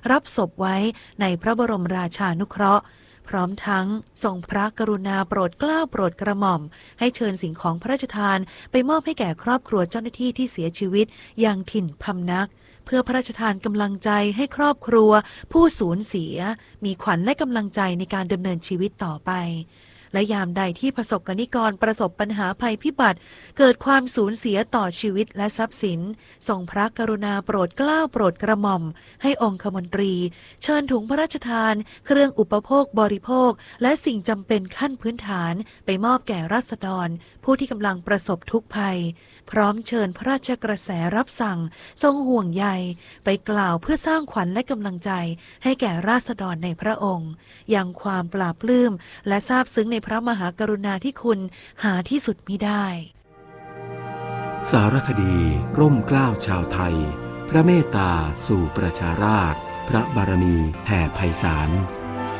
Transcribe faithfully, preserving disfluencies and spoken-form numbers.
รับศพไว้ในพระบรมราชานุเคราะห์พร้อมทั้งทรงพระกรุณาโปรดเกล้าโปรดกระหม่อมให้เชิญสิ่งของพระราชทานไปมอบให้แก่ครอบครัวเจ้าหน้าที่ที่เสียชีวิตอย่างถิ่นพำนักเพื่อพระราชทานกำลังใจให้ครอบครัวผู้สูญเสียมีขวัญและกำลังใจในการดำเนินชีวิตต่อไปและยามใดที่ประสบกนิกรประสบปัญหาภัยพิบัติเกิดความสูญเสียต่อชีวิตและทรัพย์สินทรงพระกรุณาโปรดเกล้าโปรดกระหม่อมให้องคมนตรีเชิญถุงพระราชทานเครื่องอุปโภคบริโภคและสิ่งจำเป็นขั้นพื้นฐานไปมอบแก่ราษฎรผู้ที่กำลังประสบทุกข์ภัยพร้อมเชิญพระราชกระแสรับสั่งทรงห่วงใยไปกล่าวเพื่อสร้างขวัญและกำลังใจให้แก่ราษฎรในพระองค์ยังความปลาบปลื้มและซาบซึ้งในพระมหากรุณาธิคุณหาที่สุดมิได้สารคดีร่มเกล้าชาวไทยพระเมตตาสู่ประชาราษฎร์พระบารมีแผ่ไพศาล